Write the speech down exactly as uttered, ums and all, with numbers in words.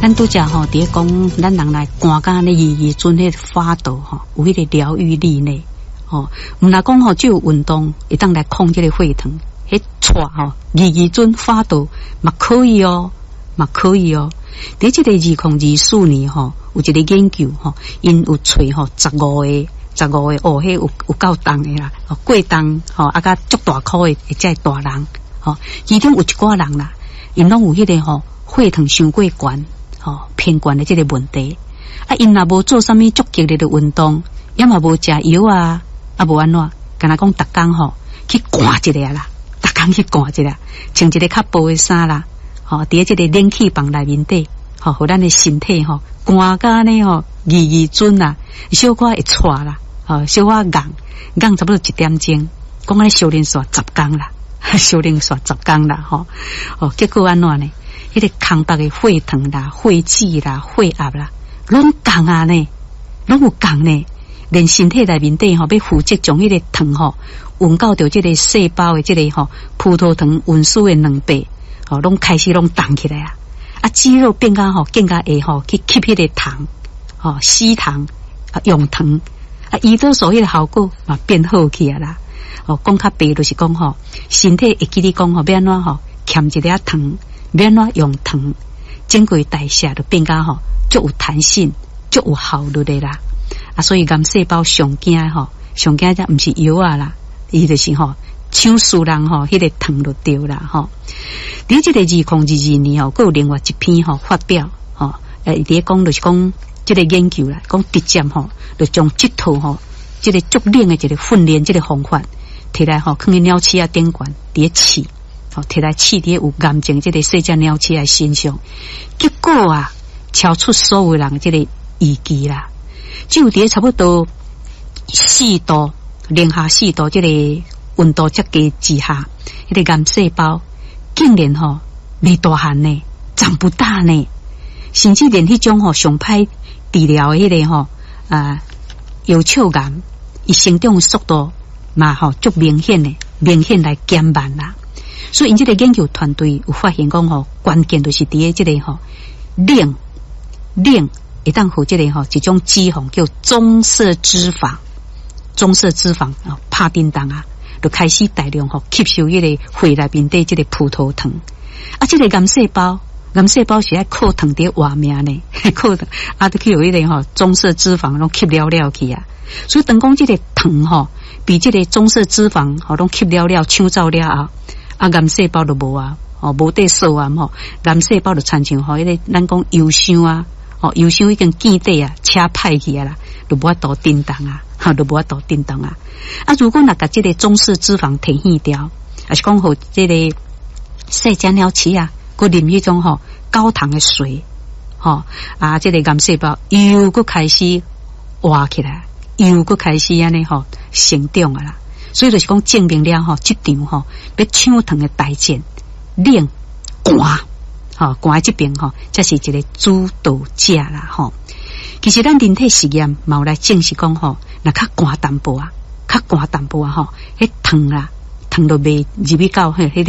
咱拄则吼，伫讲咱人来寒甲呢，鱼鱼准迄花朵吼，有迄个疗愈力呢。吼，毋若讲吼，只有运动会当来控制个血糖，迄带吼，鱼鱼准花朵嘛可以哦，嘛可以哦。伫即个二零二四年吼，有一个研究吼，因有找吼十五个。十五个哦，迄有有够重的啦，哦，过重吼，啊，甲足大颗的，会遮大人，吼，其中有一寡人啦，因拢有迄个吼血糖伤过悬，吼偏悬的即个问题，啊，因若无做啥物足激烈的运动，也嘛无食药啊，啊无安怎，干那讲逐工吼去寒一下啦，逐工去寒一下，穿一个较薄的衫啦，吼，伫即个冷气房内面底，吼，互咱的身体吼寒甲呢吼，二二准啦，小可会喘啦。哦，小可硬硬差不多一点钟，讲安尼修炼煞十工啦，修炼煞十工啦，吼哦，结果安怎呢？迄、那个空白的血糖啦、血脂啦、血压啦，拢降啊呢，拢有降呢，连身体内面底吼要负责将迄个糖吼运到着即个细胞的即个吼葡萄糖运输的两倍，吼拢开始拢动起来啊！啊，肌肉变甲吼更加会吼去吸迄个糖，吼吸糖啊用糖。啊，胰岛素迄个效果嘛变好去啊啦！哦，讲较白就是讲吼，身体会记你讲吼，要安怎吼，欠一粒糖，要安怎用糖，经过代谢就变甲吼，足有弹性，足有效率的啦。啊，所以癌细胞上惊吼，上惊则毋是药啊啦，伊就是吼，抢输人吼，迄个糖就对啦吼。伫即个二零二二年吼，佫有另外一篇吼发表吼，诶，伫讲就是讲。这个研究啦，讲直接吼，就将这套吼，这个足冷的这个训练这个方法，摕来吼，放喺鸟鼠啊顶悬，伫试，吼，摕来试伫有癌症这个细只鸟鼠啊身上，结果啊，超出所有人这个预期啦，只有伫差不多四度零下四度这个温度接近之下，迄、那个癌细胞竟然吼未大汉呢，长不大呢，甚至连迄种吼上歹治疗迄个吼啊，腰鞘癌，伊生长速度嘛吼足明显的，明显来减慢啦。所以因这个研究团队有发现讲吼，关键就是伫诶这个吼冷冷会当互这个吼一种脂肪叫棕色脂肪，棕色脂肪啊，拍叮当啊，就开始大量吼吸收迄个血内面底这个葡萄糖啊，这个癌细胞。癌细胞是爱靠糖伫活命呢，靠糖啊，都去有迄个吼棕色脂肪拢吸了了去啊，所以等讲这个糖吼，比这个棕色脂肪吼拢吸了了抢走了啊，啊癌细胞就无啊，哦无得受啊吼，癌细胞就亲像吼迄个咱讲忧伤啊，哦忧伤已经见底啊，车歹去啊啦，就无法度震动啊，哈，就无法度震动啊。啊，如果若甲这个棕色脂肪提去掉，还是讲互这个细只鸟鼠啊。佮啉迄种吼高糖的水，吼啊，这个癌细胞又佮开始活起来，又佮开始安尼吼成长啊啦。所以就是讲证明了吼，这场吼要抢糖的大战，冷寒，吼寒这边吼，才是一个主导者啦吼。其实咱人体实验嘛有来证实讲吼，若较寒淡薄啊，较寒淡薄啊吼，迄糖啦，糖都未入去到迄迄个。